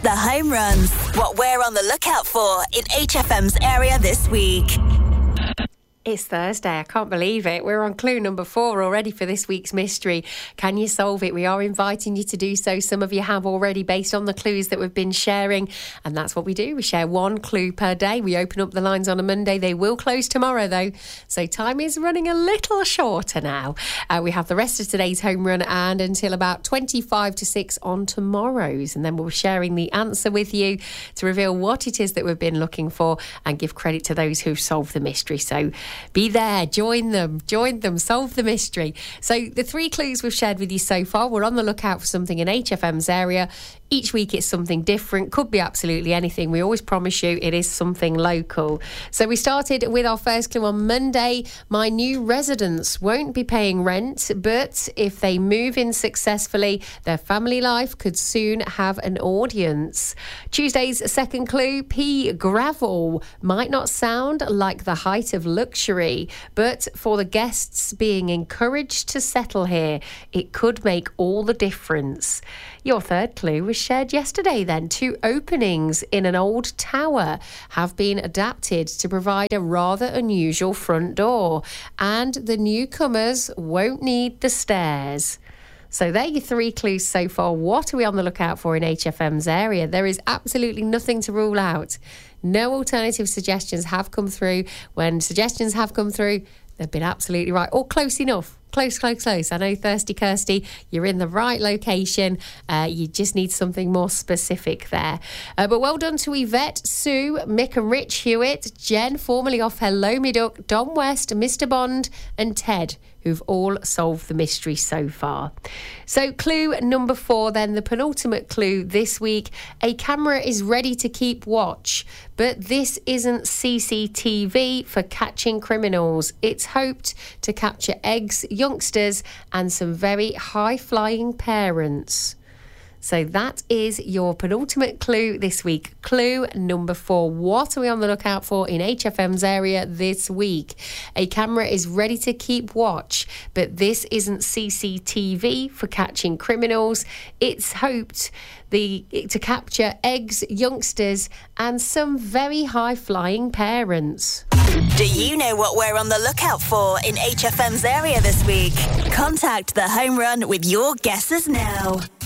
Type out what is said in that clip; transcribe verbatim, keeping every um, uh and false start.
The Home Runs. What we're on the lookout for in H F M's area this week. It's Thursday. I can't believe it. We're on clue number four already for this week's mystery. Can you solve it? We are inviting you to do so. Some of you have already, based on the clues that we've been sharing. And that's what we do. We share one clue per day. We open up the lines on a Monday. They will close tomorrow, though. So time is running a little shorter now. Uh, we have the rest of today's home run and until about twenty-five to six on tomorrow's. And then we'll be sharing the answer with you to reveal what it is that we've been looking for and give credit to those who've solved the mystery. So be there, join them, join them, solve the mystery. So the three clues we've shared with you so far, we're on the lookout for something in H F M's area. Each week it's something different, could be absolutely anything. We always promise you it is something local. So we started with our first clue on Monday. My new residents won't be paying rent, but if they move in successfully, their family life could soon have an audience. Tuesday's second clue, pea gravel might not sound like the height of luxury, but for the guests being encouraged to settle here, it could make all the difference. Your third clue was shared yesterday then. Two openings in an old tower have been adapted to provide a rather unusual front door, and the newcomers won't need the stairs. So there are your three clues so far. What are we on the lookout for in H F M's area? There is absolutely nothing to rule out. No alternative suggestions have come through. When suggestions have come through, they've been absolutely right or close enough. Close, close, close. I know, Thirsty Kirsty, you're in the right location. Uh, you just need something more specific there. Uh, but well done to Yvette, Sue, Mick and Rich Hewitt, Jen, formerly off Hello Me Duck, Don West, Mister Bond and Ted, who've all solved the mystery so far. So clue number four then, the penultimate clue this week. A camera is ready to keep watch, but this isn't C C T V for catching criminals. It's hoped to capture eggs, youngsters and some very high-flying parents. So that is your penultimate clue this week. Clue number four. What are we on the lookout for in H F M's area this week? A camera is ready to keep watch, but this isn't C C T V for catching criminals. It's hoped the to capture eggs, youngsters and some very high-flying parents. Do you know what we're on the lookout for in H F M's area this week? Contact The Home Run with your guesses now.